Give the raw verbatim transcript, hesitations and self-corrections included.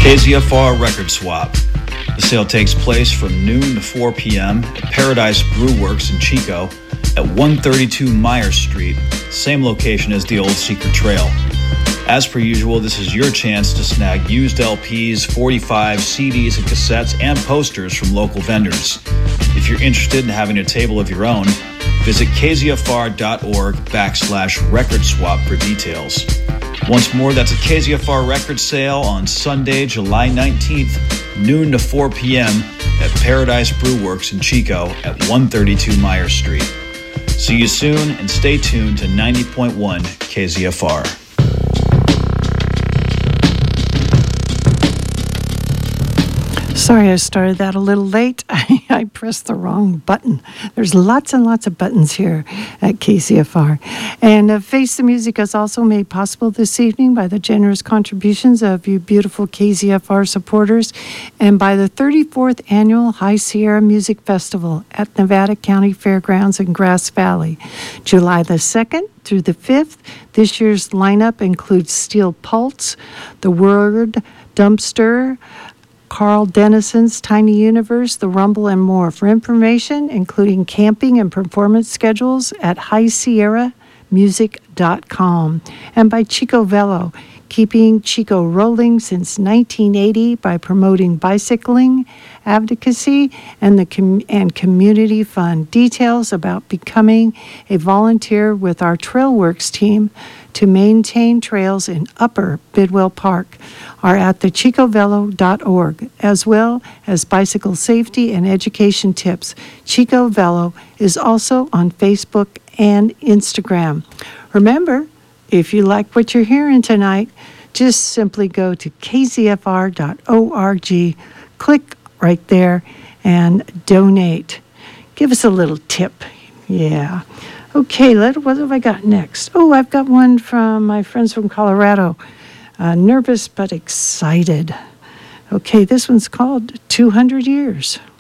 K Z F R Record Swap. The sale takes place from noon to four p.m. at Paradise Brew Works in Chico at one thirty-two Myers Street, same location as the old Secret Trail. As per usual, this is your chance to snag used L Ps, forty-fives, C Ds, and cassettes, and posters from local vendors. If you're interested in having a table of your own, visit kzfr.org backslash record swap for details. Once more, that's a K Z F R record sale on Sunday, July nineteenth, noon to four p.m. at Paradise Brew Works in Chico at one thirty-two Myers Street. See you soon, and stay tuned to ninety point one K Z F R. Sorry, I started that a little late. I, I pressed the wrong button. There's lots and lots of buttons here at K C F R. And uh, Face the Music is also made possible this evening by the generous contributions of you beautiful K Z F R supporters and by the thirty-fourth Annual High Sierra Music Festival at Nevada County Fairgrounds in Grass Valley, July the second through the fifth. This year's lineup includes Steel Pulse, The Word, Dumpster, Carl Dennison's Tiny Universe, The Rumble, and more. For information, including camping and performance schedules, at high sierra music dot com. And by Chico Velo, keeping Chico rolling since nineteen eighty by promoting bicycling, advocacy, and the com- and community fun. Details about becoming a volunteer with our Trailworks team to maintain trails in Upper Bidwell Park are at the chico velo dot org, as well as bicycle safety and education tips. Chico Velo is also on Facebook and Instagram. Remember, if you like what you're hearing tonight, just simply go to k z f r dot org, click right there, and donate. Give us a little tip. Yeah. Okay, let, what have I got next? Oh, I've got one from my friends from Colorado. Uh, nervous but excited. Okay, this one's called two hundred years.